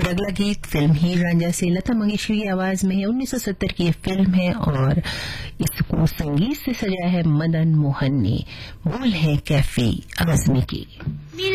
फिर अगला गीत फिल्म हीर रांझा से लता मंगेशकर की आवाज में है। 1970 की ये फिल्म है और इसको संगीत से सजाया है मदन मोहन ने। बोल है कैफी आजमी की।